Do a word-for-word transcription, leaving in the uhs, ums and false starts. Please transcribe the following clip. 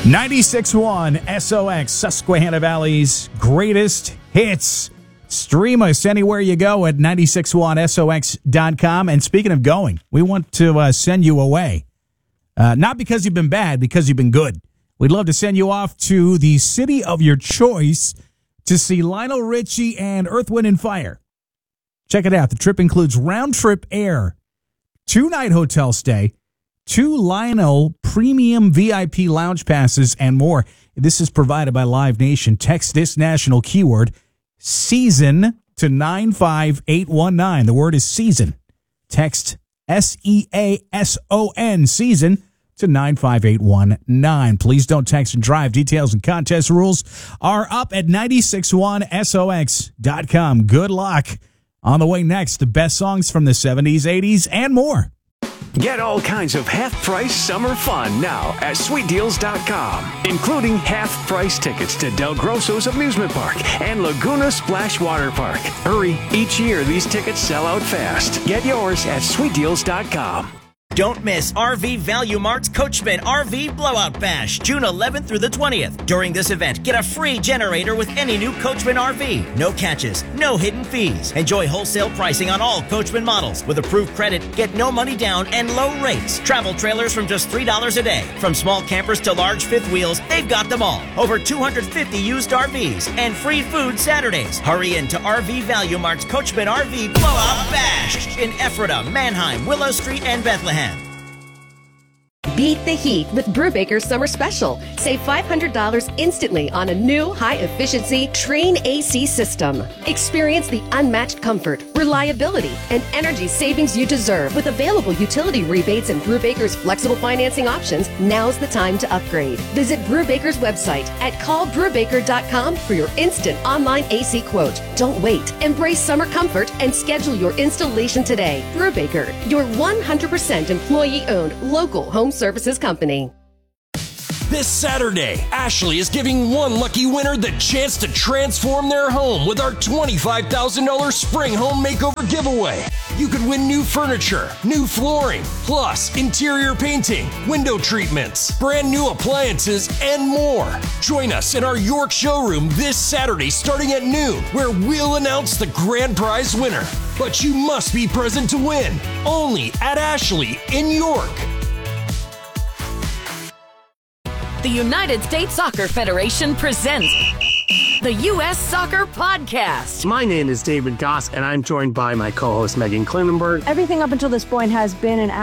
ninety-six point one S O X, Susquehanna Valley's greatest hits. Stream us anywhere you go at nine six one S O X dot com. And speaking of going, we want to uh, send you away. Uh, not because you've been bad, because you've been good. We'd love to send you off to the city of your choice to see Lionel Richie and Earth, Wind and Fire. Check it out. The trip includes round-trip air, two-night hotel stay, two Lionel premium V I P lounge passes, and more. This is provided by Live Nation. Text this national keyword, season, to nine five eight one nine. The word is season. Text S E A S O N, season, to nine five eight one nine. Please don't text and drive. Details and contest rules are up at nine six one S O X dot com. Good luck. On the way next, the best songs from the seventies, eighties, and more. Get all kinds of half-price summer fun now at sweet deals dot com, including half-price tickets to Del Grosso's Amusement Park and Laguna Splash Water Park. Hurry, each year these tickets sell out fast. Get yours at sweet deals dot com. Don't miss R V Value Mart's Coachman R V Blowout Bash, June eleventh through the twentieth. During this event, get a free generator with any new Coachman R V. No catches, no hidden fees. Enjoy wholesale pricing on all Coachman models. With approved credit, get no money down and low rates. Travel trailers from just three dollars a day. From small campers to large fifth wheels, they've got them all. Over two hundred fifty used R Vs and free food Saturdays. Hurry in to R V Value Mart's Coachman R V Blowout Bash in Ephrata, Manheim, Willow Street, and Bethlehem. Beat the heat with Brubaker's Summer Special. Save five hundred dollars instantly on a new high-efficiency Trane A C system. Experience the unmatched comfort, reliability, and energy savings you deserve. With available utility rebates and Brubaker's flexible financing options, now's the time to upgrade. Visit Brubaker's website at call brubaker dot com for your instant online A C quote. Don't wait. Embrace summer comfort and schedule your installation today. Brubaker, your one hundred percent employee-owned local home services company. This Saturday, Ashley is giving one lucky winner the chance to transform their home with our twenty-five thousand dollars Spring Home Makeover giveaway. You could win new furniture, new flooring, plus interior painting, window treatments, brand new appliances, and more. Join us in our York showroom this Saturday starting at noon, where we'll announce the grand prize winner. But you must be present to win, only at Ashley in York. The United States Soccer Federation presents the U S Soccer Podcast. My name is David Goss, and I'm joined by my co-host Megan Klinenberg. Everything up until this point has been an